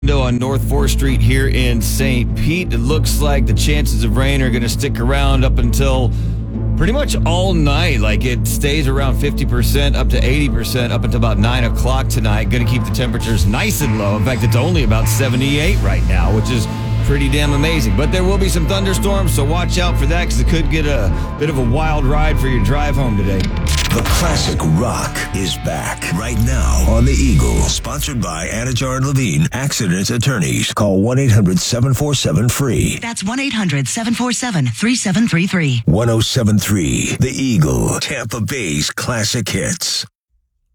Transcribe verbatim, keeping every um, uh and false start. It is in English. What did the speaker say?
On North fourth Street here in Saint Pete. It looks like the chances of rain are going to stick around up until pretty much all night. Like it stays around fifty percent up to eighty percent up until about nine o'clock tonight. Going to keep the temperatures nice and low. In fact, it's only about seventy-eight right now, which is pretty damn amazing. But there will be some thunderstorms, so watch out for that because it could get a bit of a wild ride for your drive home today. The Classic Rock is back right now on The Eagle. Sponsored by Anajar and Levine Accident Attorneys. Call one eight hundred seven four seven free. That's one eight hundred seven four seven three seven three three. one oh seven point three The Eagle, Tampa Bay's classic hits.